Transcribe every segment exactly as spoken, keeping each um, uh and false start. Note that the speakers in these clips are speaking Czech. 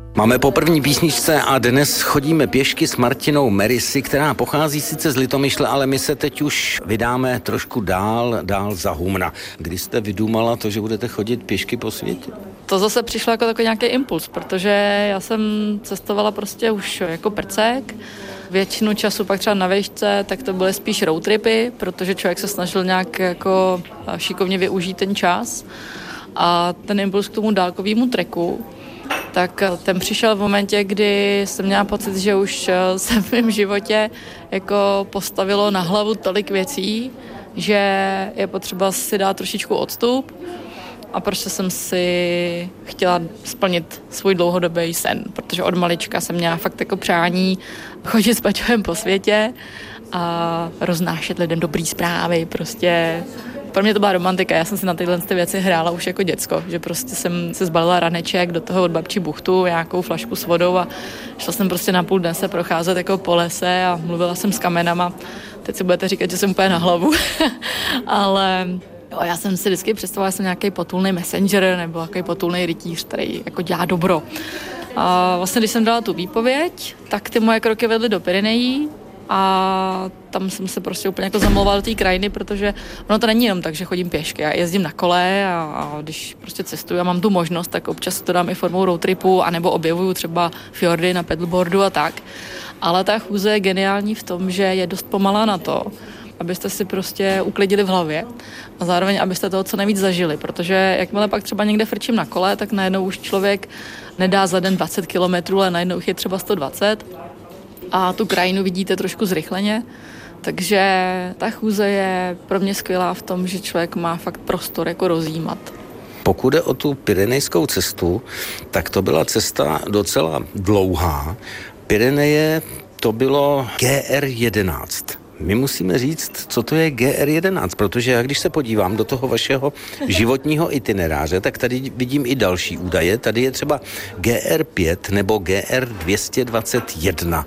Máme po první písničce a dnes chodíme pěšky s Martinou Merisy, která pochází sice z Litomyšle, ale my se teď už vydáme trošku dál, dál za Humna. Kdy jste vydumala to, že budete chodit pěšky po světě? To zase přišlo jako takový nějaký impuls, protože já jsem cestovala prostě už jako prcek. Většinu času pak třeba na vejšce, tak to byly spíš road tripy, protože člověk se snažil nějak jako šikovně využít ten čas. A ten impuls k tomu dálkovému treku, tak ten přišel v momentě, kdy jsem měla pocit, že už se v mém životě jako postavilo na hlavu tolik věcí, že je potřeba si dát trošičku odstup a prostě jsem si chtěla splnit svůj dlouhodobý sen, protože od malička jsem měla fakt jako přání chodit s Paťohem po světě a roznášet lidem dobrý zprávy, prostě. Pro mě to byla romantika, já jsem si na tyhle ty věci hrála už jako děcko, že prostě jsem se zbalila raneček do toho od babčí buchtu, nějakou flašku s vodou a šla jsem prostě na půl dne se procházet jako po lese a mluvila jsem s kamenama. Teď si budete říkat, že jsem úplně na hlavu, ale jo, já jsem si vždycky představovala, že jsem nějaký potulný messenger nebo nějaký potulný rytíř, který jako dělá dobro. A vlastně, když jsem dala tu výpověď, tak ty moje kroky vedly do Pyrenejí, a tam jsem se prostě úplně jako zamlouvala do té krajiny, protože ono to není jenom tak, že chodím pěšky. Já jezdím na kole a, a když prostě cestuju a mám tu možnost, tak občas to dám i formou road tripu, anebo objevuju třeba fjordy na paddleboardu a tak. Ale ta chůze je geniální v tom, že je dost pomalá na to, abyste si prostě uklidili v hlavě a zároveň, abyste toho co nejvíc zažili, protože jakmile pak třeba někde frčím na kole, tak najednou už člověk nedá za den dvacet kilometrů, ale najednou je třeba sto dvacet. A tu krajinu vidíte trošku zrychleně, takže ta chůze je pro mě skvělá v tom, že člověk má fakt prostor jako rozjímat. Pokud jde o tu pyrenejskou cestu, tak to byla cesta docela dlouhá. Pyreneje to bylo G R jedenáct. My musíme říct, co to je G R jedenáct, protože já když se podívám do toho vašeho životního itineráře, tak tady vidím i další údaje. Tady je třeba G R pět nebo G R dvě stě dvacet jedna.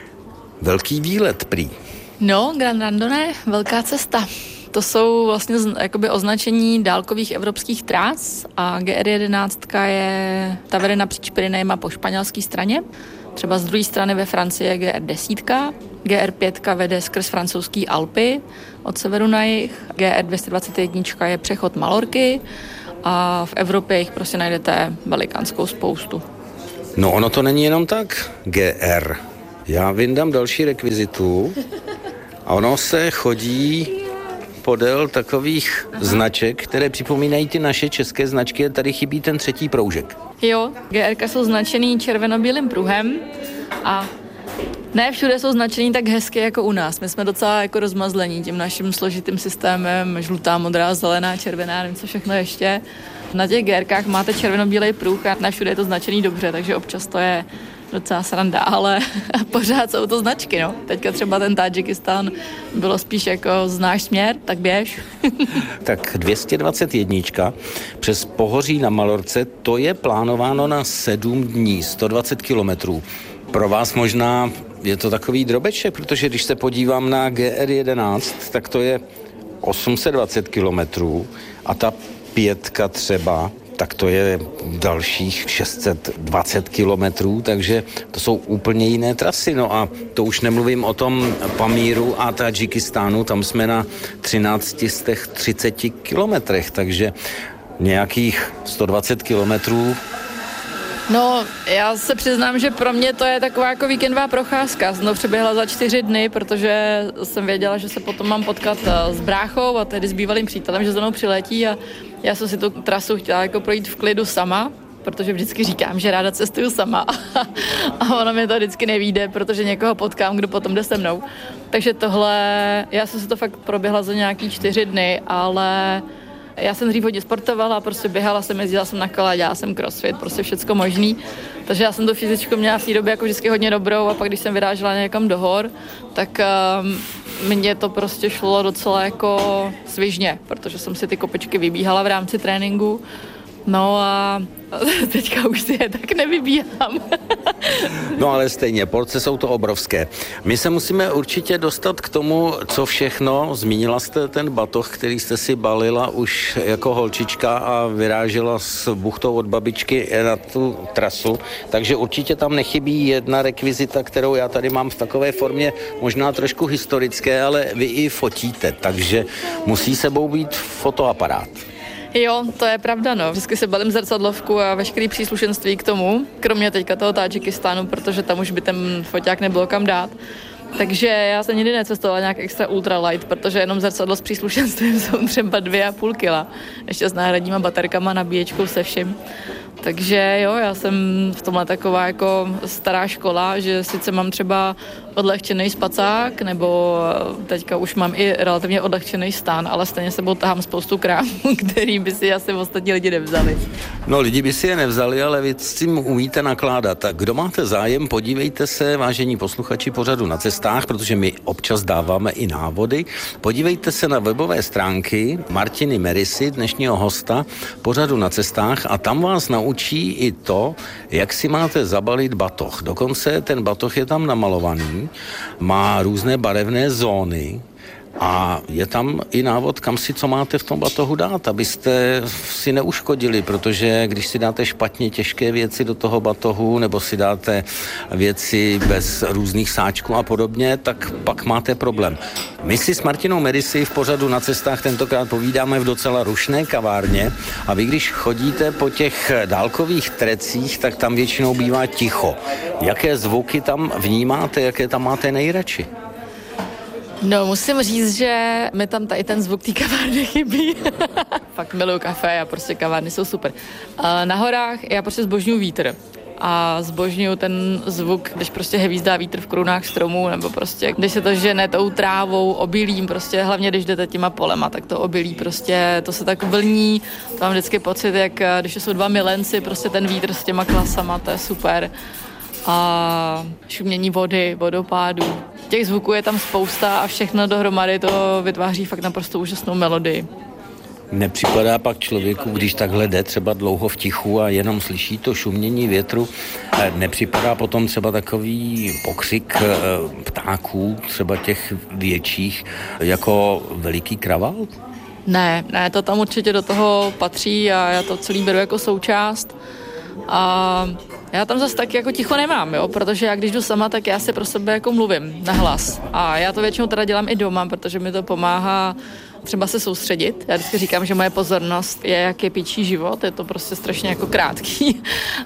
Velký výlet prý. No, Grand Randonnée, velká cesta. To jsou vlastně jakoby označení dálkových evropských tras a G R jedenáct je ta vede napříč Pyrenejma po španělské straně. Třeba z druhé strany ve Francii je G R deset, G R pět vede skrz francouzské Alpy od severu na jih, G R dvě stě dvacet jedna je přechod Malorky a v Evropě jich prostě najdete velikánskou spoustu. No ono to není jenom tak, G R. Já vyndám další rekvizitu a ono se chodí podél takových Aha. značek, které připomínají ty naše české značky. Tady chybí ten třetí proužek. Jo, G R jsou značený červeno-bílým pruhem a ne všude jsou značený tak hezky jako u nás. My jsme docela jako rozmazlení tím naším složitým systémem, žlutá, modrá, zelená, červená, nevím co všechno ještě. Na těch GRkách máte červeno-bílej pruh a ne všude je to značený dobře, takže občas to je docela sranda, ale pořád jsou to značky, no. Teďka třeba ten Tadžikistán bylo spíš jako znáš směr, tak běž. Tak dvě stě dvacet jedna přes pohoří na Malorce, to je plánováno na sedm dní, sto dvacet kilometrů. Pro vás možná je to takový drobeček, protože když se podívám na G R jedenáct, tak to je osm set dvacet kilometrů a ta pětka třeba, tak to je dalších šest set dvacet kilometrů, takže to jsou úplně jiné trasy. No a to už nemluvím o tom Pamíru a Tadžikistánu, tam jsme na třináct set třicet kilometrech, takže nějakých sto dvacet kilometrů. No, já se přiznám, že pro mě to je taková jako víkendová procházka. Jsem to přeběhla za čtyři dny, protože jsem věděla, že se potom mám potkat s bráchou a tedy s bývalým přítelem, že za mnou přiletí a já jsem si tu trasu chtěla jako projít v klidu sama, protože vždycky říkám, že ráda cestuju sama a ono mi to vždycky nevyjde, protože někoho potkám, kdo potom jde se mnou. Takže tohle, já jsem si to fakt proběhla za nějaký čtyři dny, ale já jsem dřív hodně sportovala, prostě běhala jsem, jezdila jsem na kole, dělala jsem crossfit, prostě všecko možný. Takže já jsem tu fyzičku měla v té době jako vždycky hodně dobrou a pak když jsem vyrážela někam do hor, tak um, mně to prostě šlo docela jako svižně, protože jsem si ty kopečky vybíhala v rámci tréninku. No a teďka už si je tak nevybíhám. No ale stejně, porce jsou to obrovské. My se musíme určitě dostat k tomu, co všechno. Zmínila jste ten batoh, který jste si balila už jako holčička a vyrážela s buchtou od babičky na tu trasu, takže určitě tam nechybí jedna rekvizita, kterou já tady mám v takové formě, možná trošku historické, ale vy i fotíte, takže musí sebou být fotoaparát. Jo, to je pravda, no. Vždycky si balím zrcadlovku a veškerý příslušenství k tomu, kromě teďka toho Tádžikistánu, protože tam už by ten foťák nebylo kam dát. Takže já jsem nikdy necestovala nějak extra ultralight, protože jenom zrcadlo s příslušenstvím jsou třeba dvě a půl kila. Ještě s náhradníma baterkama, nabíječkou, se vším. Takže jo, já jsem v tomhle taková jako stará škola, že sice mám třeba odlehčený spacák, nebo teďka už mám i relativně odlehčený stán, ale stejně sebou tahám spoustu krámů, který by si asi ostatní lidi nevzali. No, lidi by si je nevzali, ale vy s tím umíte nakládat. Tak kdo máte zájem, podívejte se, vážení posluchači pořadu Na cestách, protože my občas dáváme i návody. Podívejte se na webové stránky Martiny Merisy, dnešního hosta pořadu Na cestách, a tam vás naučí i to, jak si máte zabalit batoh. Dokonce ten batoh je tam namalovaný, má různé barevné zóny a je tam i návod, kam si co máte v tom batohu dát, abyste si neuškodili, protože když si dáte špatně těžké věci do toho batohu nebo si dáte věci bez různých sáčků a podobně, tak pak máte problém. My si s Martinou Merisy v pořadu Na cestách tentokrát povídáme v docela rušné kavárně a vy, když chodíte po těch dálkových trecích, tak tam většinou bývá ticho. Jaké zvuky tam vnímáte, jaké tam máte nejradši? No, musím říct, že mi tam tady ten zvuk té kavárny chybí. Fakt miluju kafe a prostě kavárny jsou super. Na horách já prostě zbožňuju vítr. A zbožňuju ten zvuk, když prostě hvízdá vítr v korunách stromů, nebo prostě když se to žene tou trávou, obilím, prostě hlavně když jdete těma polema, tak to obilí prostě, to se tak vlní. To mám vždycky pocit, jak když jsou dva milenci, prostě ten vítr s těma klasama, to je super. A šumění vody, vodopádů. Těch zvuků je tam spousta a všechno dohromady to vytváří fakt naprosto úžasnou melodii. Nepřipadá pak člověku, když takhle jde třeba dlouho v tichu a jenom slyší to šumění větru, nepřipadá potom třeba takový pokřik ptáků, třeba těch větších, jako veliký kraval? Ne, ne, to tam určitě do toho patří a já to celý beru jako součást. A já tam zase tak jako ticho nemám, jo, protože já když jdu sama, tak já si pro sebe jako mluvím na hlas. A já to většinou teda dělám i doma, protože mi to pomáhá třeba se soustředit. Já vždycky říkám, že moje pozornost je jak je píčí život, je to prostě strašně jako krátký.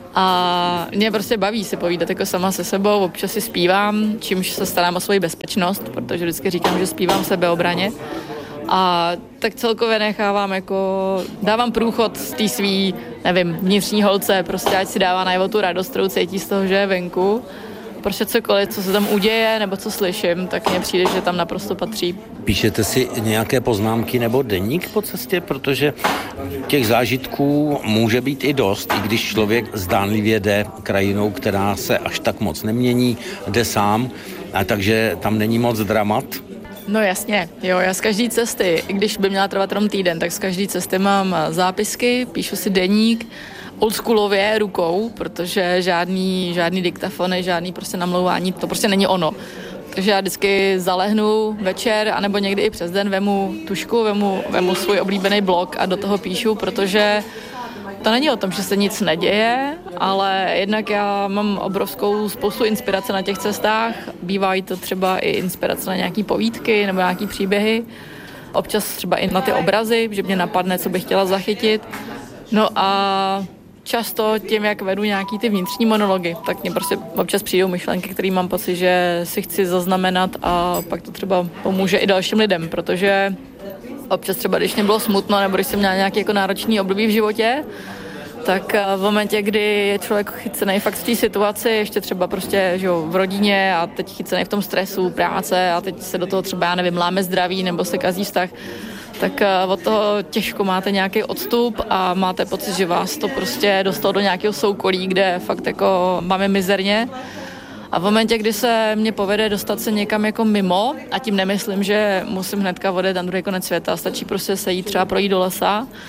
A mě prostě baví si povídat jako sama se sebou, občas si zpívám, čímž se starám o svoji bezpečnost, protože vždycky říkám, že zpívám sebeobraně. A tak celkově nechávám jako, dávám průchod z té svý, nevím, vnitřní holce, prostě ať si dává najevo tu radost, kterou cítí z toho, že je venku. Prostě cokoliv, co se tam uděje, nebo co slyším, tak mně přijde, že tam naprosto patří. Píšete si nějaké poznámky nebo deník po cestě, protože těch zážitků může být i dost, i když člověk zdánlivě jde krajinou, která se až tak moc nemění, jde sám, a takže tam není moc dramat. No jasně, jo, já z každé cesty, i když by měla trvat jenom týden, tak z každé cesty mám zápisky, píšu si deník, oldschoolově rukou, protože žádný, žádný diktafony, žádný prostě namlouvání, to prostě není ono. Takže já vždycky zalehnu večer, anebo někdy i přes den vemu tušku, vemu, vemu svůj oblíbený blog a do toho píšu, protože to není o tom, že se nic neděje, ale jednak já mám obrovskou spoustu inspirace na těch cestách. Bývají to třeba i inspirace na nějaký povídky nebo nějaký příběhy. Občas třeba i na ty obrazy, že mě napadne, co bych chtěla zachytit. No a často tím, jak vedu nějaký ty vnitřní monology, tak mě prostě občas přijdou myšlenky, které mám pocit, že si chci zaznamenat a pak to třeba pomůže i dalším lidem, protože občas třeba, když mě bylo smutno nebo když jsem měla nějaký jako náročný období v životě, tak v momentě, kdy je člověk chycený fakt v té situaci, ještě třeba prostě že jo, v rodině a teď chycený v tom stresu, práce a teď se do toho třeba, já nevím, láme zdraví nebo se kazí vztah, tak od toho těžko máte nějaký odstup a máte pocit, že vás to prostě dostalo do nějakého soukolí, kde fakt jako máme mizerně. A v momentě, kdy se mě povede dostat se někam jako mimo, a tím nemyslím, že musím hnedka odjet na druhý konec světa, stačí prostě se jít třeba projít do lesa,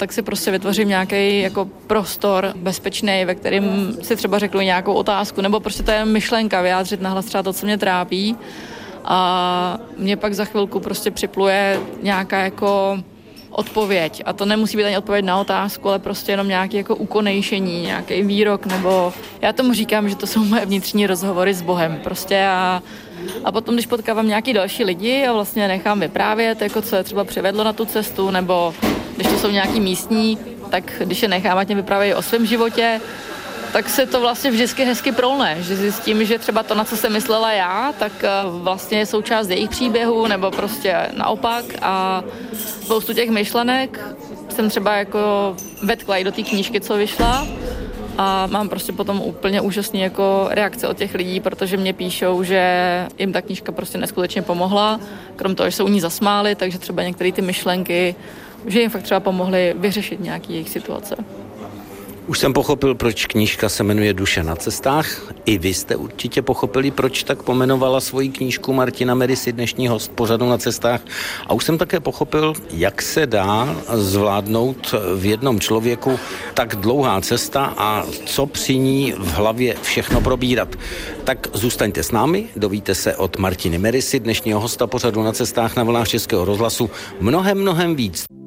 tak si prostě vytvořím nějaký jako prostor bezpečný, ve kterém si třeba řeknu nějakou otázku, nebo prostě to je myšlenka, vyjádřit nahlas třeba to, co mě trápí. A mě pak za chvilku prostě připluje nějaká jako odpověď. A to nemusí být ani odpověď na otázku, ale prostě jenom nějaký jako ukonejšení, nějaký výrok, nebo já tomu říkám, že to jsou moje vnitřní rozhovory s Bohem. Prostě a, a potom, když potkávám nějaký další lidi a vlastně nechám vyprávět, jako co je třeba přivedlo na tu cestu, nebo když to jsou nějaký místní, tak když je nechám, ať mě vyprávějí o svém životě, tak se to vlastně vždycky hezky prolne, že zjistím, že třeba to, na co jsem myslela já, tak vlastně je součást jejich příběhu, nebo prostě naopak a spoustu těch myšlenek jsem třeba jako vetkla i do té knížky, co vyšla a mám prostě potom úplně úžasný jako reakce od těch lidí, protože mě píšou, že jim ta knížka prostě neskutečně pomohla, krom toho, že se u ní zasmáli, takže třeba některé ty myšlenky, že jim fakt třeba pomohly vyřešit nějaký jejich situace. Už jsem pochopil, proč knížka se jmenuje Duše na cestách. I vy jste určitě pochopili, proč tak pomenovala svoji knížku Martina Medisy, dnešní host pořadu Na cestách. A už jsem také pochopil, jak se dá zvládnout v jednom člověku tak dlouhá cesta a co při ní v hlavě všechno probírat. Tak zůstaňte s námi, dovíte se od Martiny Medisy, dnešního hosta pořadu Na cestách na vlnách Českého rozhlasu, mnohem, mnohem víc.